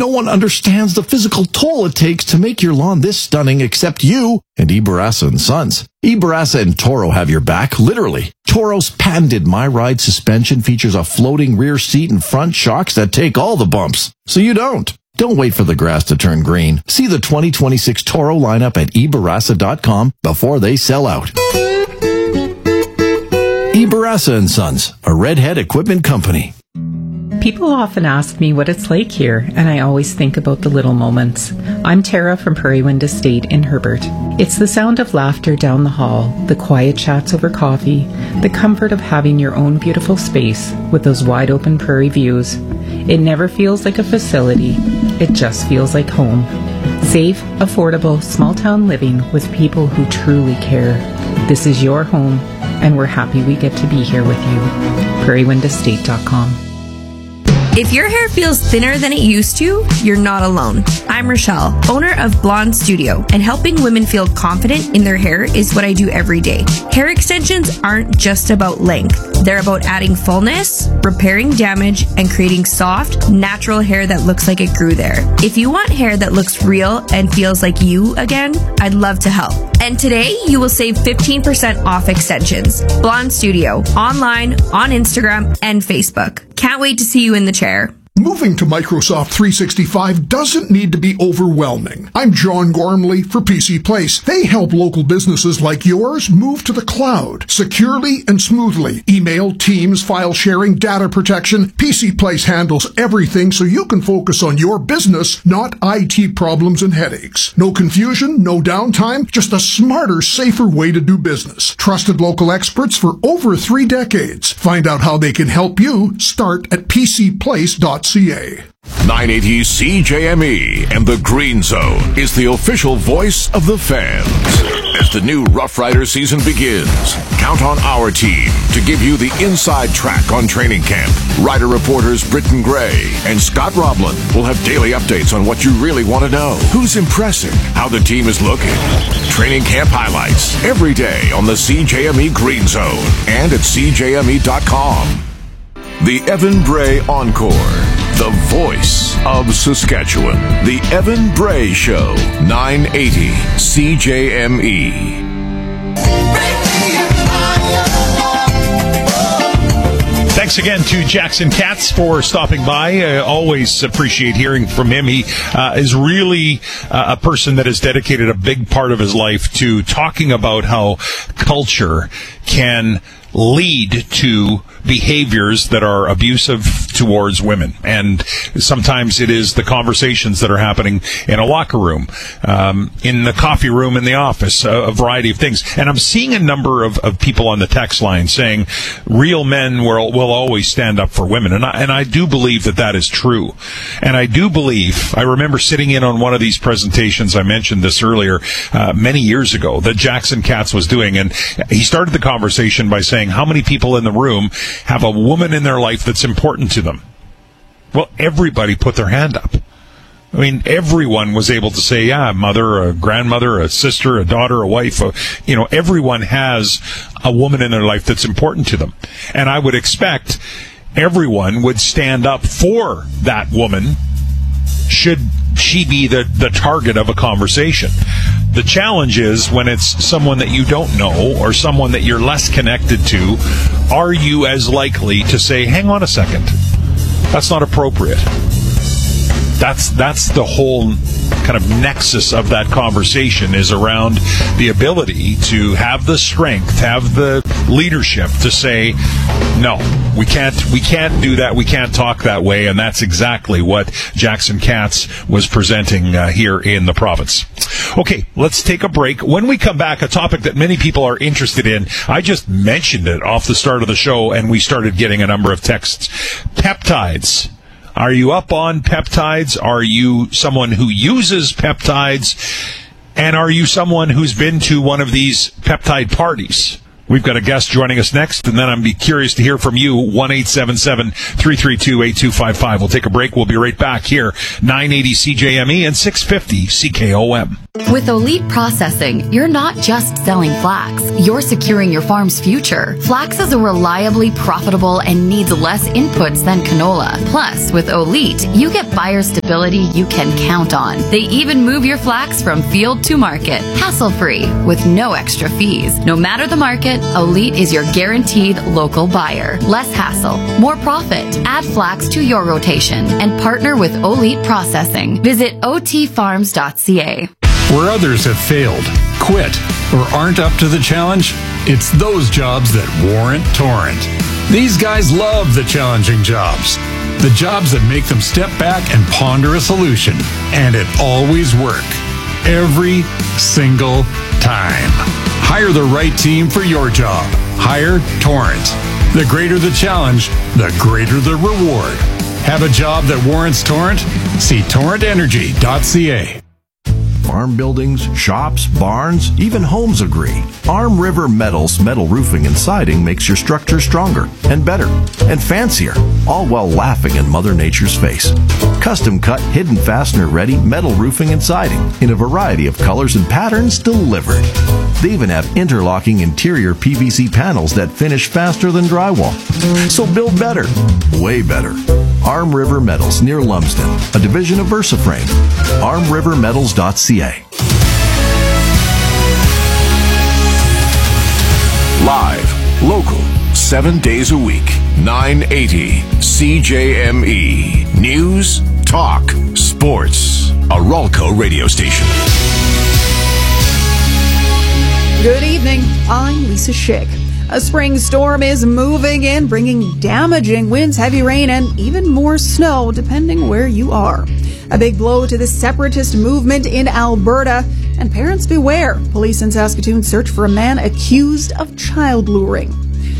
No one understands the physical toll it takes to make your lawn this stunning except you and Ibarasa and Sons. Ibarasa and Toro have your back, literally. Toro's patented MyRide suspension features a floating rear seat and front shocks that take all the bumps, so you don't. Don't wait for the grass to turn green. See the 2026 Toro lineup at Ibarasa.com before they sell out. Ibarasa and Sons, a Redhead equipment company. People often ask me what it's like here, and I always think about the little moments. I'm Tara from Prairie Wind Estate in Herbert. It's the sound of laughter down the hall, the quiet chats over coffee, the comfort of having your own beautiful space with those wide open prairie views. It never feels like a facility. It just feels like home. Safe, affordable, small town living with people who truly care. This is your home, and we're happy we get to be here with you. PrairieWindEstate.com. If your hair feels thinner than it used to, you're not alone. I'm Rochelle, owner of Blonde Studio, and helping women feel confident in their hair is what I do every day. Hair extensions aren't just about length. They're about adding fullness, repairing damage, and creating soft, natural hair that looks like it grew there. If you want hair that looks real and feels like you again, I'd love to help. And today, you will save 15% off extensions. Blonde Studio, online, on Instagram, and Facebook. Can't wait to see you in the chair. Moving to Microsoft 365 doesn't need to be overwhelming. I'm John Gormley for PC Place. They help local businesses like yours move to the cloud securely and smoothly. Email, Teams, file sharing, data protection. PC Place handles everything so you can focus on your business, not IT problems and headaches. No confusion, no downtime, just a smarter, safer way to do business. Trusted local experts for over 3 decades. Find out how they can help you. Start at pcplace.ca. 980 CJME and the Green Zone is the official voice of the fans. As the new Rough Rider season begins, count on our team to give you the inside track on training camp. Rider reporters Britton Gray and Scott Roblin will have daily updates on what you really want to know. Who's impressing, how the team is looking. Training camp highlights every day on the CJME Green Zone and at CJME.com. The Evan Bray Encore, the voice of Saskatchewan. The Evan Bray Show, 980 CJME. Thanks again to Jackson Katz for stopping by. I always appreciate hearing from him. He is really a person that has dedicated a big part of his life to talking about how culture can lead to behaviors that are abusive towards women. And sometimes it is the conversations that are happening in a locker room, in the coffee room, in the office, a variety of things. And I'm seeing a number of people on the text line saying real men will always stand up for women. And I do believe that is true. And I do believe, I remember sitting in on one of these presentations, I mentioned this earlier, many years ago, that Jackson Katz was doing. And he started the conversation by saying, how many people in the room have a woman in their life that's important to them? Well, everybody put their hand up. I mean, everyone was able to say, yeah, a mother, a grandmother, a sister, a daughter, a wife. Everyone has a woman in their life that's important to them. And I would expect everyone would stand up for that woman should she be the target of a conversation. The challenge is when it's someone that you don't know or someone that you're less connected to, are you as likely to say, hang on a second, that's not appropriate? That's the whole kind of nexus of that conversation, is around the ability to have the strength, have the leadership to say, no, we can't do that, we can't talk that way. And that's exactly what Jackson Katz was presenting here in the province. Okay, let's take a break. When we come back, a topic that many people are interested in. I just mentioned it off the start of the show, and we started getting a number of texts. Peptides. Are you up on peptides? Are you someone who uses peptides? And are you someone who's been to one of these peptide parties? We've got a guest joining us next, and then I'm curious to hear from you. 1-877-332-8255. We'll take a break. We'll be right back here. 980 CJME and 650 CKOM. With Olite Processing, you're not just selling flax, you're securing your farm's future. Flax is a reliably profitable and needs less inputs than canola. Plus, with Olite, you get buyer stability you can count on. They even move your flax from field to market, hassle-free, with no extra fees. No matter the market, Olite is your guaranteed local buyer. Less hassle, more profit. Add flax to your rotation and partner with Olite Processing. Visit otfarms.ca. Where others have failed, quit, or aren't up to the challenge, it's those jobs that warrant Torrent. These guys love the challenging jobs. The jobs that make them step back and ponder a solution. And it always works. Every single time. Hire the right team for your job. Hire Torrent. The greater the challenge, the greater the reward. Have a job that warrants Torrent? See torrentenergy.ca. Farm buildings, shops, barns, even homes agree. Arm River Metals metal roofing and siding makes your structure stronger and better and fancier, all while laughing in Mother Nature's face. Custom cut, hidden fastener ready metal roofing and siding in a variety of colors and patterns delivered. They even have interlocking interior PVC panels that finish faster than drywall. So build better, way better. Arm River Metals near Lumsden, a division of VersaFrame. ArmRiverMetals.ca. Live, local, 7 days a week, 980 CJME. News, talk, sports. A Ralco radio station. Good evening. I'm Lisa Schick. A spring storm is moving in, bringing damaging winds, heavy rain, and even more snow, depending where you are. A big blow to the separatist movement in Alberta. And parents beware. Police in Saskatoon search for a man accused of child luring.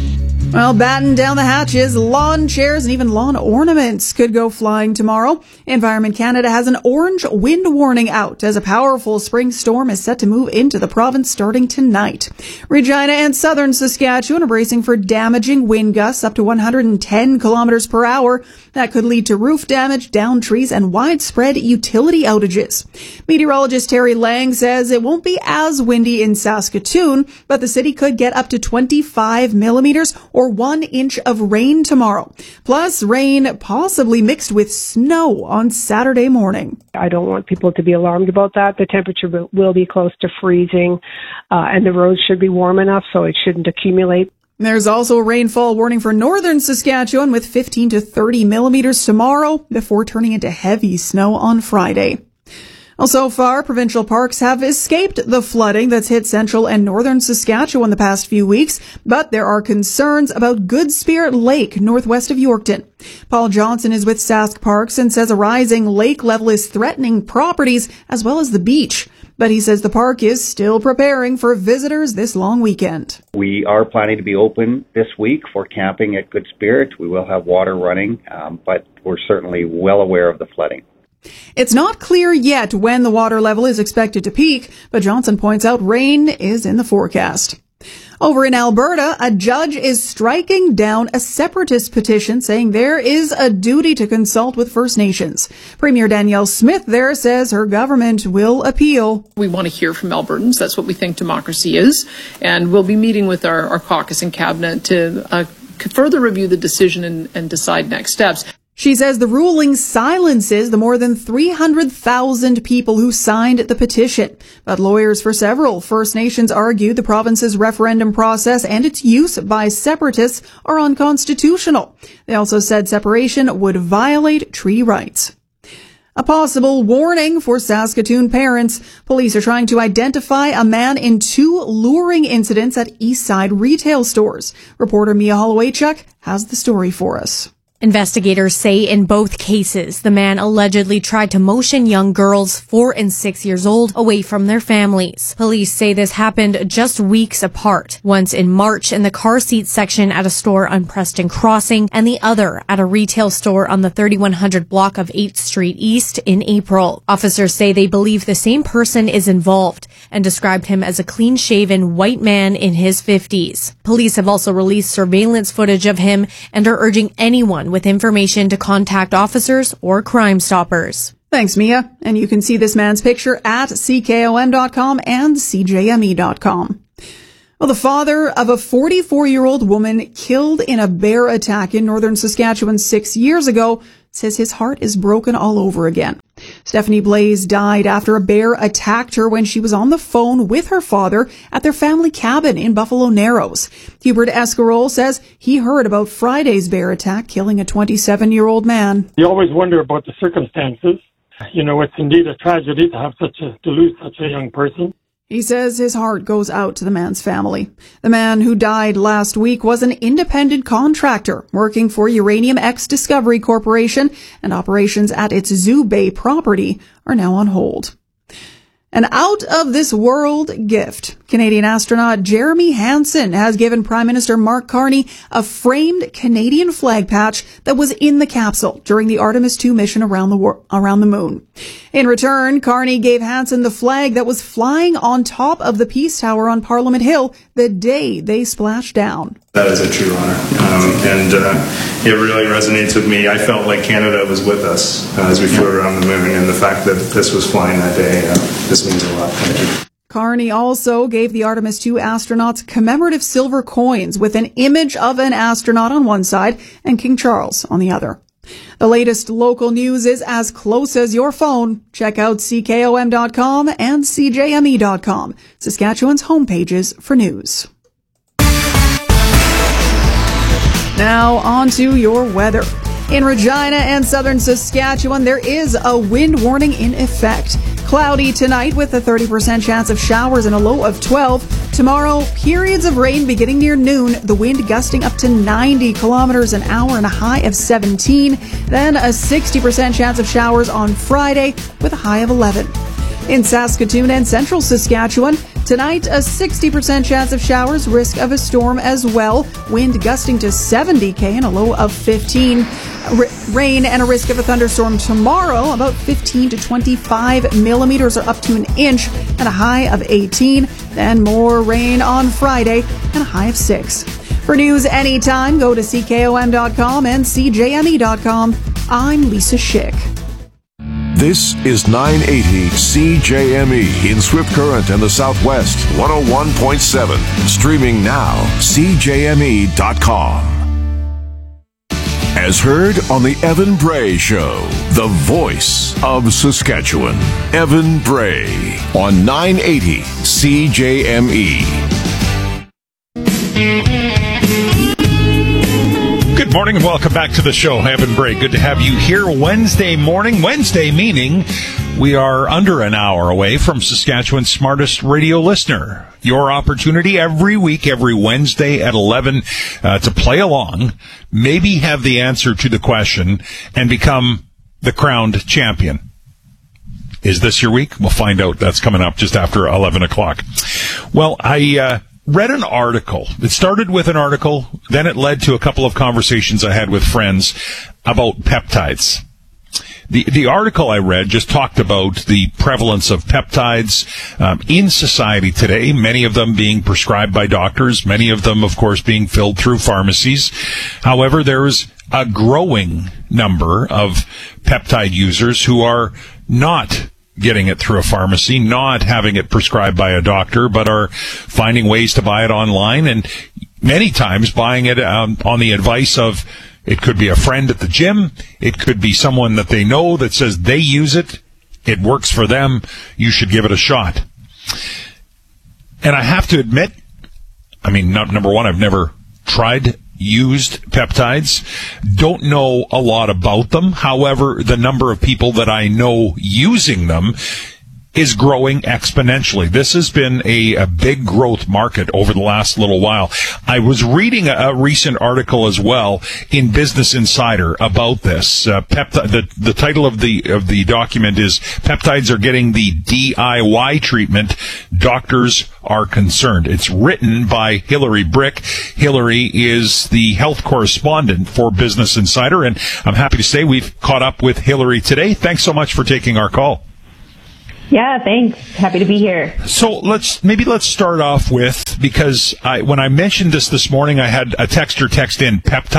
Well, batten down the hatches, lawn chairs and even lawn ornaments could go flying tomorrow. Environment Canada has an orange wind warning out as a powerful spring storm is set to move into the province starting tonight. Regina and southern Saskatchewan are bracing for damaging wind gusts up to 110 kilometers per hour. That could lead to roof damage, downed trees, and widespread utility outages. Meteorologist Terry Lang says it won't be as windy in Saskatoon, but the city could get up to 25 millimeters or 1 inch of rain tomorrow. Plus, rain possibly mixed with snow on Saturday morning. I don't want people to be alarmed about that. The temperature will be close to freezing, and the roads should be warm enough so it shouldn't accumulate. There's also a rainfall warning for northern Saskatchewan with 15 to 30 millimeters tomorrow before turning into heavy snow on Friday. Well, so far, provincial parks have escaped the flooding that's hit central and northern Saskatchewan the past few weeks, but there are concerns about Good Spirit Lake northwest of Yorkton. Paul Johnson is with Sask Parks and says a rising lake level is threatening properties as well as the beach. But he says the park is still preparing for visitors this long weekend. We are planning to be open this week for camping at Good Spirit. We will have water running, but we're certainly well aware of the flooding. It's not clear yet when the water level is expected to peak, but Johnson points out rain is in the forecast. Over in Alberta, a judge is striking down a separatist petition saying there is a duty to consult with First Nations. Premier Danielle Smith there says her government will appeal. We want to hear from Albertans. That's what we think democracy is. And we'll be meeting with our caucus and cabinet to further review the decision and decide next steps. She says the ruling silences the more than 300,000 people who signed the petition. But lawyers for several First Nations argued the province's referendum process and its use by separatists are unconstitutional. They also said separation would violate treaty rights. A possible warning for Saskatoon parents. Police are trying to identify a man in 2 luring incidents at Eastside retail stores. Reporter Mia Hollowaychuk has the story for us. Investigators say in both cases, the man allegedly tried to motion young girls 4 and 6 years old away from their families. Police say this happened just weeks apart, once in March in the car seat section at a store on Preston Crossing and the other at a retail store on the 3100 block of 8th Street East in April. Officers say they believe the same person is involved and described him as a clean-shaven white man in his 50s. Police have also released surveillance footage of him and are urging anyone with information to contact officers or Crime Stoppers. Thanks, Mia. And you can see this man's picture at CKOM.com and CJME.com. Well, the father of a 44-year-old woman killed in a bear attack in northern Saskatchewan 6 years ago says his heart is broken all over again. Stephanie Blaze died after a bear attacked her when she was on the phone with her father at their family cabin in Buffalo Narrows. Hubert Escarole says he heard about Friday's bear attack killing a 27-year-old man. You always wonder about the circumstances. You know, it's indeed a tragedy to lose such a young person. He says his heart goes out to the man's family. The man who died last week was an independent contractor working for Uranium X Discovery Corporation, and operations at its Zoo Bay property are now on hold. An out-of-this-world gift. Canadian astronaut Jeremy Hansen has given Prime Minister Mark Carney a framed Canadian flag patch that was in the capsule during the Artemis II mission around the moon. In return, Carney gave Hansen the flag that was flying on top of the Peace Tower on Parliament Hill the day they splashed down. That is a true honor, and it really resonates with me. I felt like Canada was with us as we flew around the moon, and the fact that this was flying that day, this means a lot. Thank you. Carney also gave the Artemis II astronauts commemorative silver coins with an image of an astronaut on one side and King Charles on the other. The latest local news is as close as your phone. Check out CKOM.com and CJME.com, Saskatchewan's homepages for news. Now on to your weather. In Regina and southern Saskatchewan, there is a wind warning in effect. Cloudy tonight with a 30% chance of showers and a low of 12. Tomorrow, periods of rain beginning near noon, the wind gusting up to 90 kilometers an hour and a high of 17. Then a 60% chance of showers on Friday with a high of 11. In Saskatoon and central Saskatchewan, tonight a 60% chance of showers, risk of a storm as well. Wind gusting to 70 km and a low of 15. Rain and a risk of a thunderstorm tomorrow, about 15 to 25 millimeters or up to an inch and a high of 18. Then more rain on Friday and a high of 6. For news anytime, go to CKOM.com and CJME.com. I'm Lisa Schick. This is 980 CJME in Swift Current and the Southwest, 101.7. Streaming now, CJME.com. As heard on the Evan Bray Show, the voice of Saskatchewan. Evan Bray on 980 CJME. Good morning and welcome back to the show. Evan Bray, good to have you here Wednesday morning. Wednesday meaning we are under an hour away from Saskatchewan's smartest radio listener. Your opportunity every week, every Wednesday at 11 to play along, maybe have the answer to the question, and become the crowned champion. Is this your week? We'll find out. That's coming up just after 11 o'clock. Well, I read an article. It started with an article, then it led to a couple of conversations I had with friends about peptides. The article I read just talked about the prevalence of peptides in society today, many of them being prescribed by doctors, many of them, of course, being filled through pharmacies. However, there is a growing number of peptide users who are not getting it through a pharmacy, not having it prescribed by a doctor, but are finding ways to buy it online, and many times buying it on the advice of, it could be a friend at the gym, it could be someone that they know that says they use it, it works for them, you should give it a shot. And I have to admit, I mean, number one, I've never used peptides, don't know a lot about them. However, the number of people that I know using them is growing exponentially. This has been a big growth market over the last little while. I was reading a recent article as well in Business Insider about this. The title of the document is "Peptides Are Getting the DIY Treatment. Doctors Are Concerned." It's written by Hillary Brick. Hillary is the health correspondent for Business Insider, and I'm happy to say we've caught up with Hillary today. Thanks so much for taking our call. Yeah, thanks. Happy to be here. So let's start off with, because when I mentioned this morning, I had a texter text in peptides ?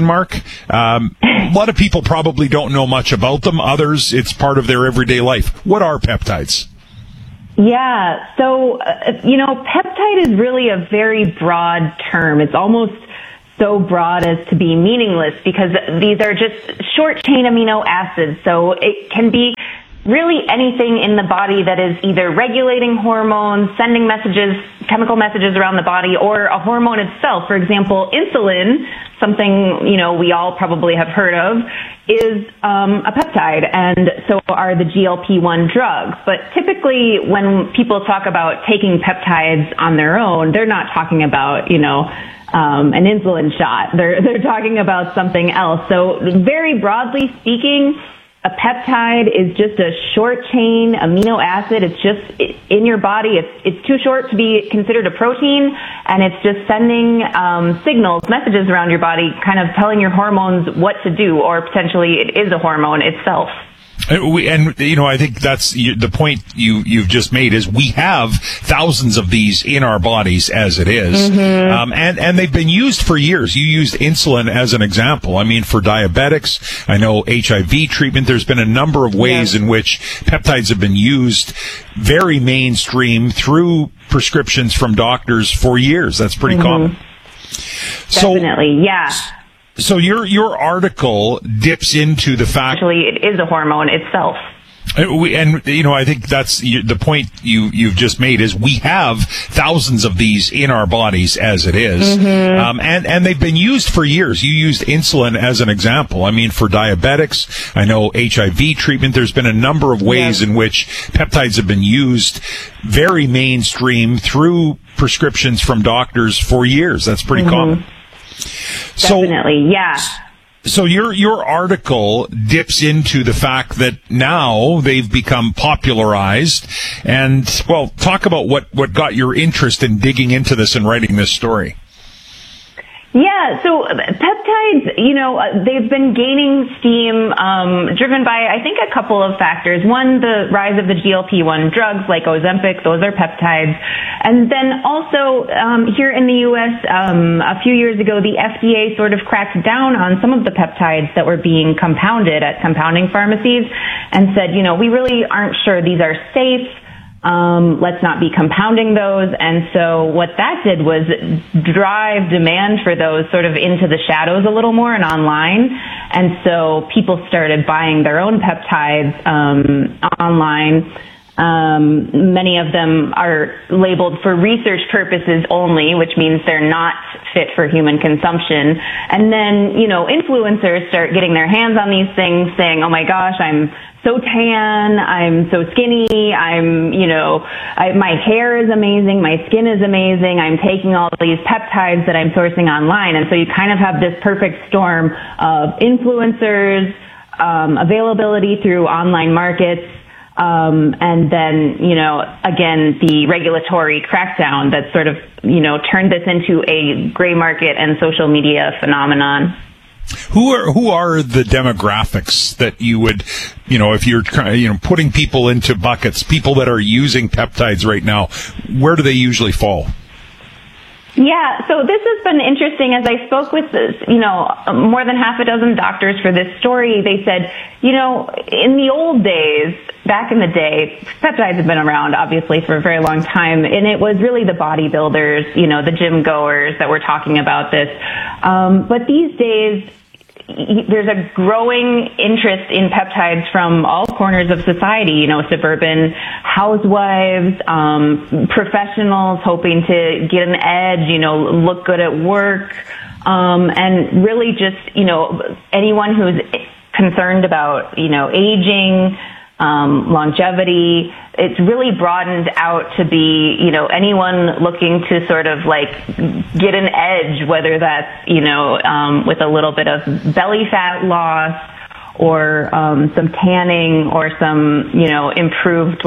A lot of people probably don't know much about them. Others, it's part of their everyday life. What are peptides? Yeah, so, peptide is really a very broad term. It's almost so broad as to be meaningless because these are just short-chain amino acids. So it can be really anything in the body that is either regulating hormones, sending messages, chemical messages around the body, or a hormone itself. For example, insulin, something, we all probably have heard of, is a peptide, and so are the GLP-1 drugs. But typically when people talk about taking peptides on their own, they're not talking about, an insulin shot. They're talking about something else. So very broadly speaking, a peptide is just a short-chain amino acid. It's just in your body. It's too short to be considered a protein, and it's just sending messages around your body, kind of telling your hormones what to do, or potentially it is a hormone itself. I think that's the point you've just made, is we have thousands of these in our bodies as it is. Mm-hmm. And they've been used for years. You used insulin as an example. I mean, for diabetics, I know HIV treatment, there's been a number of ways in which peptides have been used very mainstream through prescriptions from doctors for years. That's pretty common. Definitely, yeah. So your article dips into the fact... Actually, it is a hormone itself. I think that's the point you've just made, is we have thousands of these in our bodies as it is. Mm-hmm. And they've been used for years. You used insulin as an example. I mean, for diabetics, I know HIV treatment, there's been a number of ways in which peptides have been used very mainstream through prescriptions from doctors for years. That's pretty common. Definitely, yeah. So your article dips into the fact that now they've become popularized, and, well, talk about what got your interest in digging into this and writing this story. Yeah, so peptides, they've been gaining steam, driven by, I think, a couple of factors. One, the rise of the GLP-1 drugs like Ozempic, those are peptides. And then also, here in the U.S., a few years ago, the FDA sort of cracked down on some of the peptides that were being compounded at compounding pharmacies and said, we really aren't sure these are safe. Let's not be compounding those. And so what that did was drive demand for those sort of into the shadows a little more and online. And so people started buying their own peptides online. Many of them are labeled for research purposes only, which means they're not fit for human consumption. And then, influencers start getting their hands on these things saying, oh my gosh, I'm so tan, I'm so skinny, my hair is amazing, my skin is amazing, I'm taking all these peptides that I'm sourcing online. And so you kind of have this perfect storm of influencers, availability through online markets, and then, again, the regulatory crackdown that sort of, turned this into a gray market and social media phenomenon. Who are the demographics that you would, if you're putting people into buckets, people that are using peptides right now, where do they usually fall? Yeah, so this has been interesting. As I spoke with, more than half a dozen doctors for this story, they said, in the old days, back in the day, peptides have been around, obviously, for a very long time, and it was really the bodybuilders, the gym goers that were talking about this. But these days, there's a growing interest in peptides from all corners of society, suburban housewives, professionals hoping to get an edge, look good at work, and really just, anyone who's concerned about, aging, longevity. It's really broadened out to be, anyone looking to sort of get an edge, whether that's, with a little bit of belly fat loss or some tanning or some, improved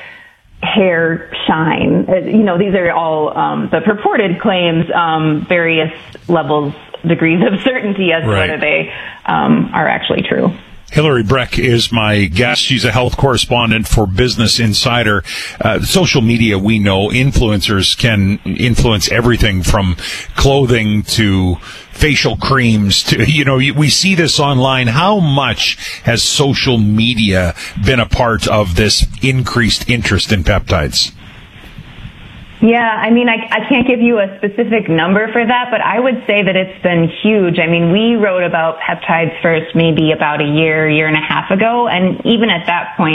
hair shine. These are all the purported claims, various levels, degrees of certainty as to whether they are actually true. Hillary Breck is my guest. She's a health correspondent for Business Insider. Social media, we know, influencers can influence everything from clothing to facial creams to, we see this online. How much has social media been a part of this increased interest in peptides? Yeah, I mean, I can't give you a specific number for that, but I would say that it's been huge. I mean, we wrote about peptides first maybe about a year and a half ago, and even at that point,